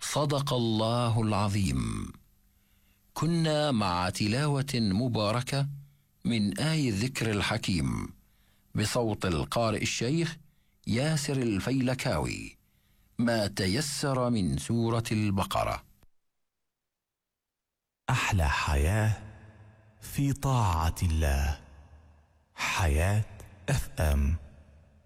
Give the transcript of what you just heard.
صدق الله العظيم. كنا مع تلاوة مباركة من آي الذكر الحكيم بصوت القارئ الشيخ ياسر الفيلكاوي، ما تيسر من سورة البقرة. أحلى حياة في طاعة الله. حياة FM.